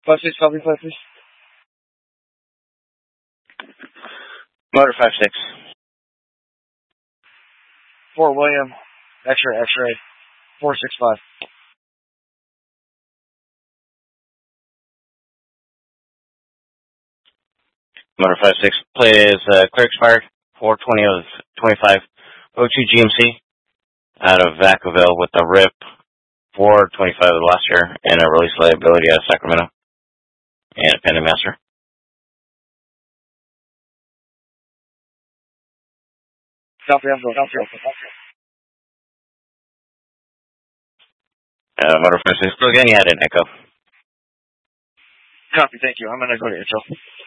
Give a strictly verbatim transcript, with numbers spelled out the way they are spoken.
five six, copy five six. Motor five six. Fort William, X-ray, X-ray, four six five. Motor five six. Plate is uh, clear expired, four twenty of twenty-five. O two G M C out of Vacaville with a R I P four twenty-five of last year and a release liability out of Sacramento and a pending master. Copy, I'm going, copy, copy, copy. Uh, motor five six. Again, you had an echo. Copy, thank you. I'm going to go to Intro.